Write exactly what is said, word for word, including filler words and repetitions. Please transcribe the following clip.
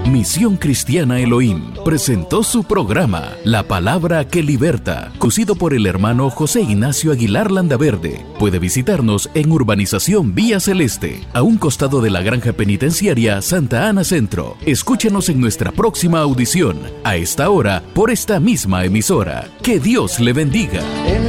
Misión Cristiana Elohim presentó su programa La Palabra que Liberta, conducido por el hermano José Ignacio Aguilar Landaverde. Puede visitarnos en Urbanización Vía Celeste, a un costado de la Granja Penitenciaria Santa Ana Centro. Escúchenos en nuestra próxima audición, a esta hora, por esta misma emisora. Que Dios le bendiga.